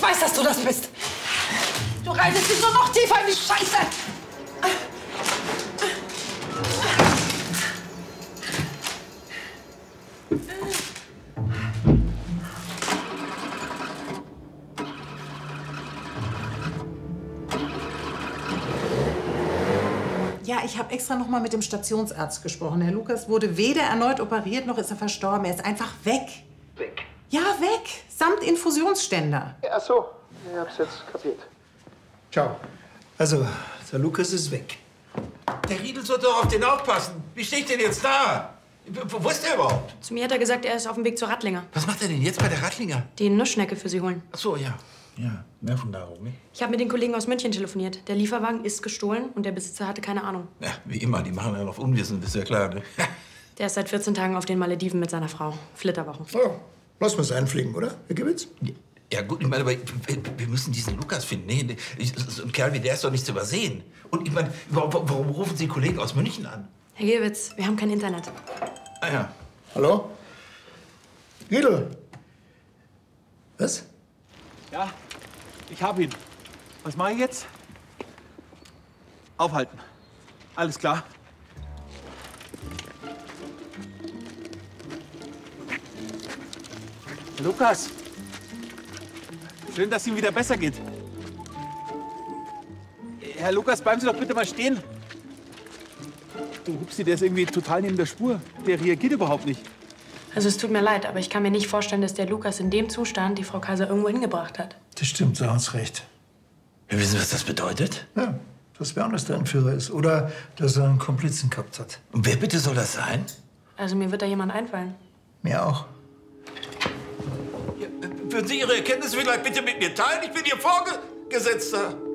weiß, dass du das bist. Du reitest dich nur noch tiefer in die Scheiße. Ja, ich habe extra noch mal mit dem Stationsarzt gesprochen. Herr Lukas wurde weder erneut operiert, noch ist er verstorben. Er ist einfach weg. Weg? Ja, weg. Samt Infusionsständer. Ach so, ich hab's jetzt kapiert. Ciao. Also, der Lukas ist weg. Der Riedel sollte doch auf den aufpassen. Wie stehe ich denn jetzt da? Wo ist der überhaupt? Zu mir hat er gesagt, er ist auf dem Weg zur Rattlinger. Was macht er denn jetzt bei der Rattlinger? Die Nussschnecke für Sie holen. Ach so, ja. Ja, Nervennahrung, ne? Ich habe mit den Kollegen aus München telefoniert. Der Lieferwagen ist gestohlen und der Besitzer hatte keine Ahnung. Ja, wie immer, die machen ja noch Unwissen, ist ja klar, ne? Der ist seit 14 Tagen auf den Malediven mit seiner Frau. Flitterwochen. Oh, lass mal's einfliegen, oder, Herr Gewitz? Ja gut, ich meine, aber wir müssen diesen Lukas finden. Nee, so ein Kerl wie der ist doch nicht zu übersehen. Und ich meine, warum rufen Sie Kollegen aus München an? Herr Giewitz, wir haben kein Internet. Ah ja. Hallo? Riedel? Was? Ja, ich hab ihn. Was mache ich jetzt? Aufhalten. Alles klar. Lukas. Schön, dass es Ihnen wieder besser geht. Herr Lukas, bleiben Sie doch bitte mal stehen. Du Hupsi, der ist irgendwie total neben der Spur. Der reagiert überhaupt nicht. Also es tut mir leid, aber ich kann mir nicht vorstellen, dass der Lukas in dem Zustand die Frau Kaiser irgendwo hingebracht hat. Das stimmt, du hast recht. Wir wissen, was das bedeutet? Ja, dass wer anders der Entführer ist. Oder dass er einen Komplizen gehabt hat. Und wer bitte soll das sein? Also mir wird da jemand einfallen. Mir auch. Ja, würden Sie Ihre Erkenntnisse vielleicht bitte mit mir teilen? Ich bin Ihr Vorgesetzter.